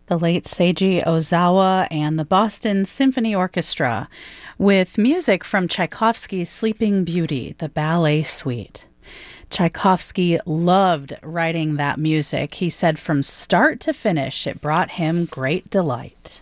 The late Seiji Ozawa and the Boston Symphony Orchestra, with music from Tchaikovsky's Sleeping Beauty, the ballet suite. Tchaikovsky loved writing that music. He said from start to finish, it brought him great delight.